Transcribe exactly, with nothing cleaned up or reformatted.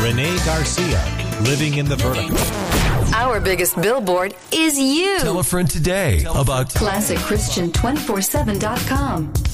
Renee Garcia, Living in the Vertical. Our biggest billboard is you. Tell a friend today about Classic Christian two forty-seven dot com.